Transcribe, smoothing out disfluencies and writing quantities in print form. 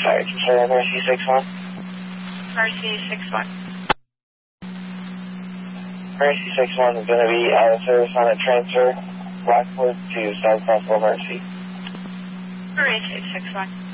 Sorry, control Mercy 6-1. Mercy 6-1. Mercy 6-1 is going to be out of service on a transfer, Blackwood to South Buffalo Mercy. Mercy 6-1.